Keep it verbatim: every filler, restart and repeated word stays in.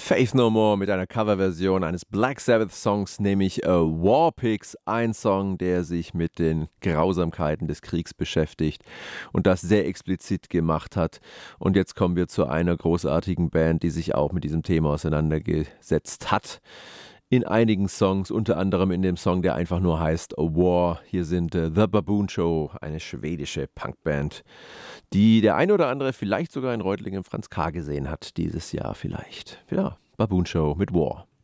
Faith No More mit einer Coverversion eines Black Sabbath-Songs, nämlich äh, War Pigs, ein Song, der sich mit den Grausamkeiten des Kriegs beschäftigt und das sehr explizit gemacht hat. Und jetzt kommen wir zu einer großartigen Band, die sich auch mit diesem Thema auseinandergesetzt hat. In einigen Songs, unter anderem in dem Song, der einfach nur heißt A War. Hier sind äh, The Baboon Show, eine schwedische Punkband, die der eine oder andere vielleicht sogar in Reutlingen Franz K. gesehen hat, dieses Jahr vielleicht. Ja, Baboon Show mit War.